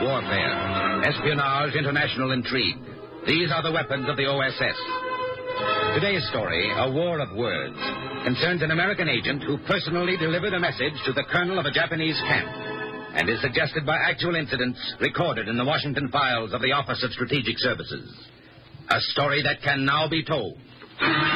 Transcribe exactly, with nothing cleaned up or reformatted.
warfare, espionage, international intrigue. These are the weapons of the O S S. Today's story, A War of Words, concerns an American agent who personally delivered a message to the colonel of a Japanese camp and is suggested by actual incidents recorded in the Washington files of the Office of Strategic Services. A story that can now be told.